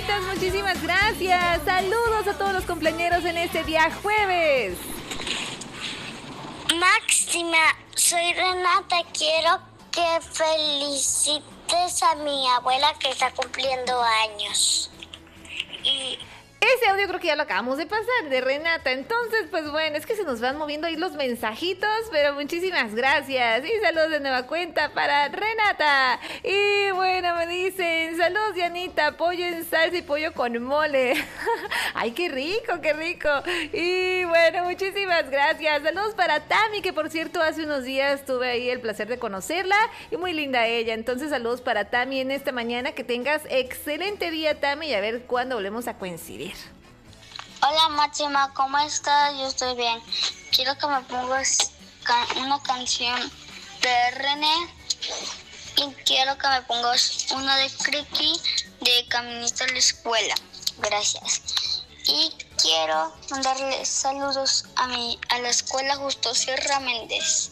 Manitas, muchísimas gracias. Saludos a todos los cumpleañeros en este día jueves. Máxima, soy Renata. Quiero que felicites a mi abuela que está cumpliendo años. Y Ese audio creo que ya lo acabamos de pasar de Renata. Entonces, pues bueno, es que se nos van moviendo ahí los mensajitos, pero muchísimas gracias. Y saludos de nueva cuenta para Renata. Y bueno, me dicen, saludos Dianita, pollo en salsa y pollo con mole. Ay, qué rico, qué rico. Y bueno, muchísimas gracias. Saludos para Tami, que por cierto hace unos días tuve ahí el placer de conocerla. Y muy linda ella. Entonces, saludos para Tami en esta mañana. Que tengas excelente día, Tami, y a ver cuándo volvemos a coincidir. hola Máxima, ¿cómo estás? Yo estoy bien. Quiero que me pongas una canción de René y quiero que me pongas una de Criqui de Caminito a la Escuela. Gracias. Y quiero mandarle saludos a la escuela Justo Sierra Méndez.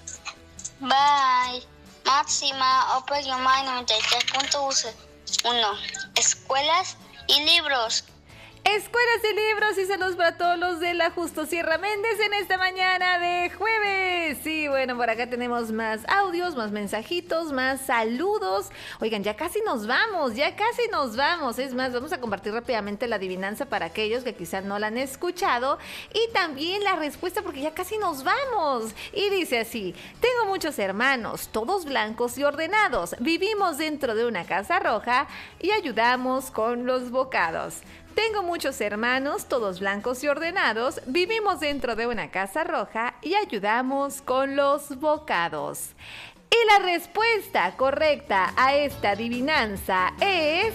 Bye. Máxima, Open Your Mind 93.1. Escuelas y libros. Escuelas y libros y saludos para todos los de la Justo Sierra Méndez en esta mañana de jueves. Sí, bueno, por acá tenemos más audios, más mensajitos, más saludos. Oigan, ya casi nos vamos, ya casi nos vamos. Es más, vamos a compartir rápidamente la adivinanza para aquellos que quizás no la han escuchado y también la respuesta porque ya casi nos vamos. Y dice así: tengo muchos hermanos, todos blancos y ordenados. Vivimos dentro de una casa roja y ayudamos con los bocados. Tengo muchos hermanos, todos blancos y ordenados. Vivimos dentro de una casa roja y ayudamos con los bocados. Y la respuesta correcta a esta adivinanza es...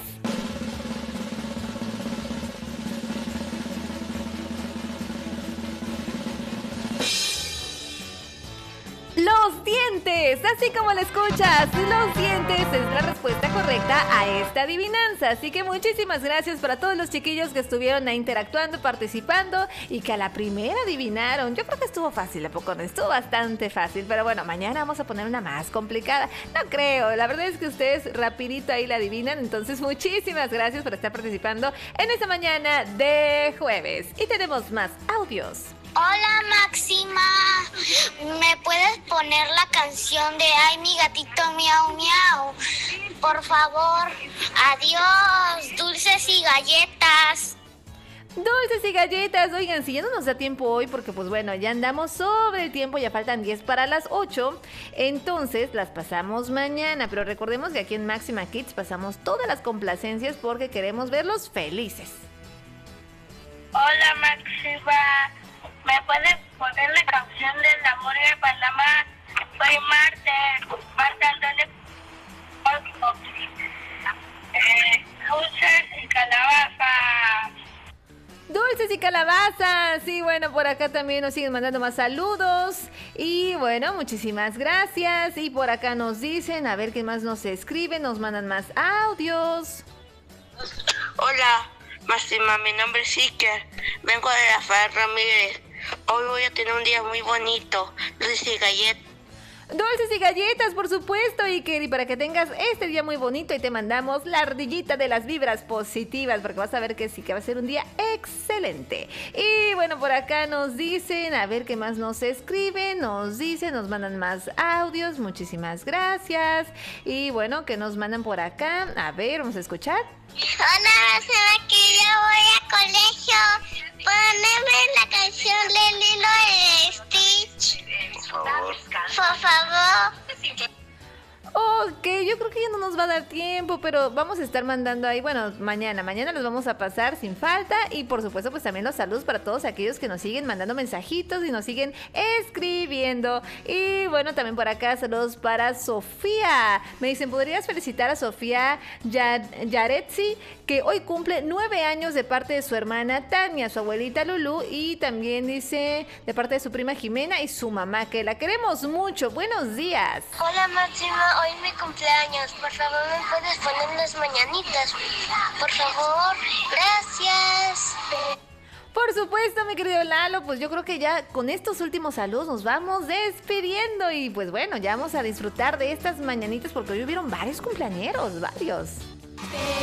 ¡los dientes! Así como lo escuchas, los dientes es la respuesta correcta a esta adivinanza. Así que muchísimas gracias para todos los chiquillos que estuvieron ahí interactuando, participando y que a la primera adivinaron. Yo creo que estuvo fácil, ¿a poco no? Estuvo bastante fácil, pero bueno, mañana vamos a poner una más complicada. No creo, la verdad es que ustedes rapidito ahí la adivinan. Entonces muchísimas gracias por estar participando en esta mañana de jueves. Y tenemos más audios. Hola Máxima, ¿me puedes poner la canción de Ay mi gatito miau miau? Por favor, adiós, dulces y galletas. Dulces y galletas, oigan, si ya no nos da tiempo hoy porque pues bueno, ya andamos sobre el tiempo, ya faltan 10 para las 8, entonces las pasamos mañana, pero recordemos que aquí en Máxima Kids pasamos todas las complacencias porque queremos verlos felices. Hola Máxima, ¿me puedes poner la canción del amor de Panamá? Soy Marta Antonio. Dulces y calabazas. Dulces y calabazas, sí, bueno, por acá también nos siguen mandando más saludos y bueno, muchísimas gracias. Y por acá nos dicen, a ver qué más nos escriben, nos mandan más audios. Hola, Máxima, mi nombre es Iker, vengo de Rafael Ramírez. Hoy voy a tener un día muy bonito, dulces y galletas. Dulces y galletas, por supuesto, Iker, y para que tengas este día muy bonito y te mandamos la ardillita de las vibras positivas, porque vas a ver que sí, que va a ser un día excelente. Y bueno, por acá nos dicen, a ver qué más nos escriben, nos dicen, nos mandan más audios, muchísimas gracias. Y bueno, ¿qué nos mandan por acá? A ver, vamos a escuchar. Hola Máxima, que yo voy a colegio. Poneme la canción de Lilo y Stitch. Por favor. Ok, yo creo que ya no nos va a dar tiempo, pero vamos a estar mandando ahí, bueno, mañana los vamos a pasar sin falta y por supuesto pues también los saludos para todos aquellos que nos siguen mandando mensajitos y nos siguen escribiendo. Y bueno, también por acá saludos para Sofía. Me dicen, ¿podrías felicitar a Sofía Yaretsi, que hoy cumple 9 años de parte de su hermana Tania, su abuelita Lulú y también dice de parte de su prima Jimena y su mamá, que la queremos mucho? Buenos días. Hola Máxima, hoy mi cumpleaños. Por favor, ¿me puedes poner las mañanitas? Por favor, gracias. Por supuesto, mi querido Lalo, pues yo creo que ya con estos últimos saludos nos vamos despidiendo y pues bueno, ya vamos a disfrutar de estas mañanitas porque hoy hubieron varios cumpleañeros, varios.